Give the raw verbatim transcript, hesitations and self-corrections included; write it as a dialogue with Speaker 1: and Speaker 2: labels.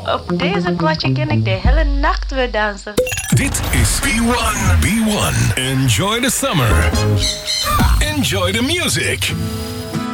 Speaker 1: Op deze kwartje kan ik de hele nacht weer dansen.
Speaker 2: Dit is B one. B one. Enjoy the summer. Enjoy the music.